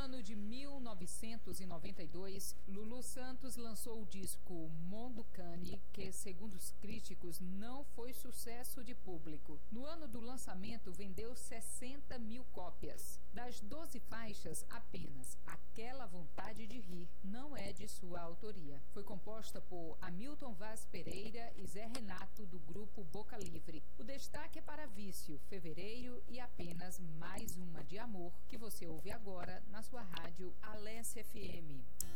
ano de 1992, Lulu Santos lançou o disco Mondokane, que, segundo os críticos, não foi sucesso de público. No ano do lançamento, vendeu 60 mil cópias. Das 12 faixas, apenas Aquela Vontade de Rir não é de sua autoria. Foi composta por Hamilton Vaz Pereira e Zé Renato, do grupo Boca Livre. O destaque é para Vício, Fevereiro e apenas Mais Uma de Amor, que você ouve agora na sua rádio Alesse FM.